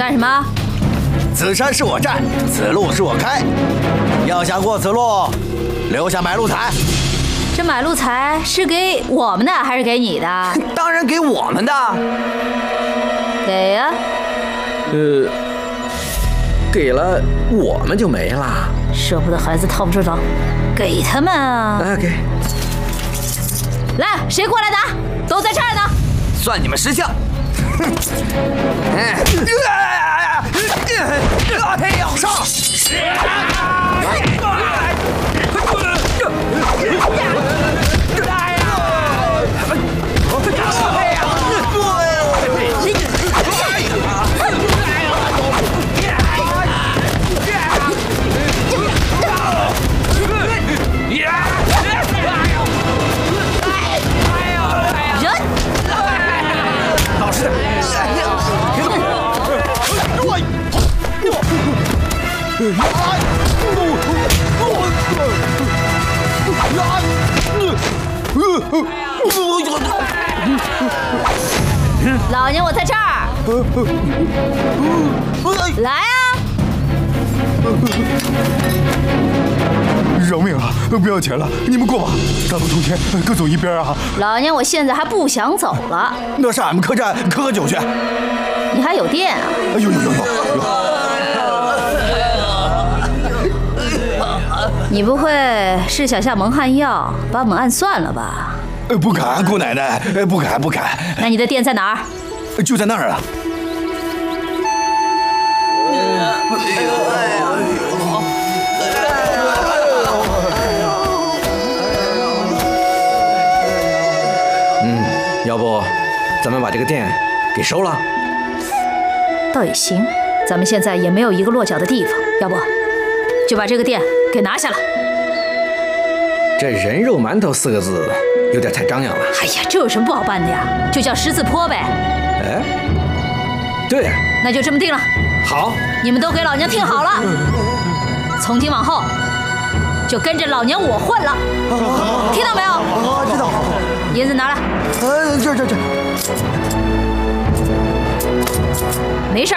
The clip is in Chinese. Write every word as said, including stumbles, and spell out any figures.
干什么？ 此山是我占，此路是我开。要想过此路，留下买路财。 这买路财是给我们的还是给你的？ 当然给我们的。 给呀、啊。 呃，给了我们就没了。 舍不得孩子套不住刀，给他们啊！ 啊，给。 来，谁过来打？都在这儿呢。 算你们识相。哎，老天要上！ 老娘我在这儿，来啊！ 饶命了，不要钱了，你们过吧。大路通天，各走一边啊！ 老娘我现在还不想走了。 那上俺们客栈喝喝酒去。 你还有店啊？ 哎呦呦呦呦！ 你不会是想下蒙汗药把我们暗算了吧？ 呃，不敢，姑奶奶，不敢不敢。 那你的店在哪儿？ 就在那儿啊。 嗯，要不咱们把这个店给收了？ 倒也行，咱们现在也没有一个落脚的地方，要不就把这个店给拿下了。 这人肉馒头四个字有点太张扬了。 哎呀，这有什么不好办的呀？就叫十字坡呗。 哎，对呀， 那就这么定了。 好， 你们都给老娘听好了，从今往后就跟着老娘我混了，听到没有？ 啊，知道。 银子拿来。 呃，这这这。 没事，